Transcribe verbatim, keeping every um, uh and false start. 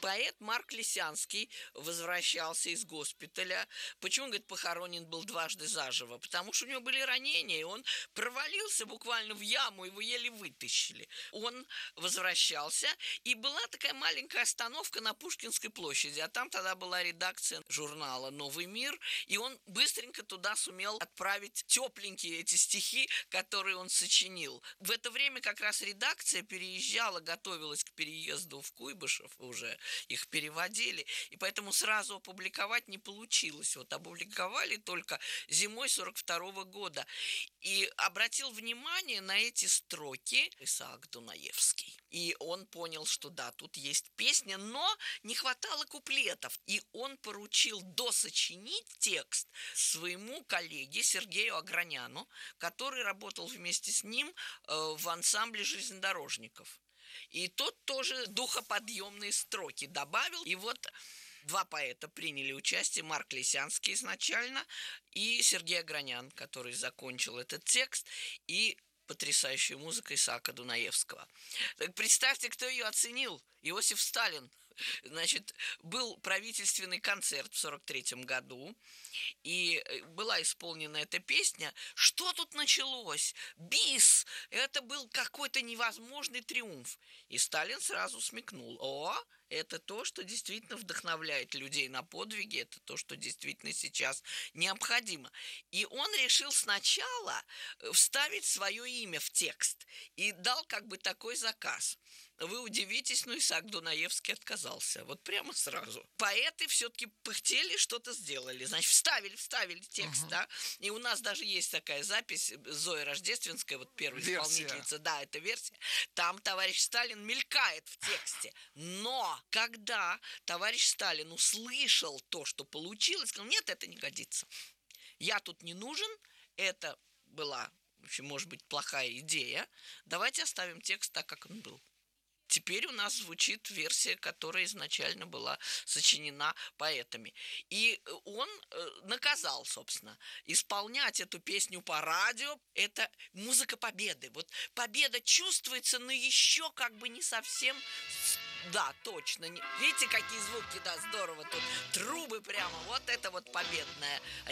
Поэт Марк Лисянский возвращался из госпиталя. Почему, говорит, похоронен был дважды заживо? Потому что у него были ранения, и он провалился буквально в яму, его еле вытащили. Он возвращался, и была такая маленькая остановка на Пушкинской площади, а там тогда была редакция журнала «Новый мир», и он быстренько туда сумел отправить тепленькие эти стихи, которые он сочинил. В это время как раз редакция переезжала, готовилась к переезду в Куйбышев уже, их переводили, и поэтому сразу опубликовать не получилось. Вот опубликовали только зимой сорок второго года. И обратил внимание на эти строки Исаак Дунаевский. И он понял, что да, тут есть песня, но не хватало куплетов. И он поручил досочинить текст своему коллеге Сергею Аграняну, который работал вместе с ним в ансамбле железнодорожников. И тот тоже духоподъемные строки добавил. И вот два поэта приняли участие, Марк Лисянский изначально и Сергей Агранян, который закончил этот текст, и потрясающая музыка Исаака Дунаевского. Так представьте, кто ее оценил. Иосиф Сталин. Значит, был правительственный концерт в сорок третьем году, и была исполнена эта песня. Что тут началось? Бис! Это был какой-то невозможный триумф. И Сталин сразу смекнул: о, это то, что действительно вдохновляет людей на подвиги, это то, что действительно сейчас необходимо. И он решил сначала вставить свое имя в текст и дал как бы такой заказ. Вы удивитесь, но Исаак Дунаевский отказался. Вот прямо сразу. Поэты все-таки пыхтели, что-то сделали. Значит, вставили, вставили текст, uh-huh. да. И у нас даже есть такая запись, Зоя Рождественская, вот первая версия. Исполнительница. Да, это версия. Там товарищ Сталин мелькает в тексте. Но когда товарищ Сталин услышал то, что получилось, сказал: нет, это не годится. Я тут не нужен. Это была, в общем, может быть, плохая идея. Давайте оставим текст так, как он был. Теперь у нас звучит версия, которая изначально была сочинена поэтами. И он наказал, собственно, исполнять эту песню по радио. Это музыка победы. Вот победа чувствуется, но еще как бы не совсем... Да, точно. Видите, какие звуки, да, здорово тут. Трубы прямо. Вот это вот победная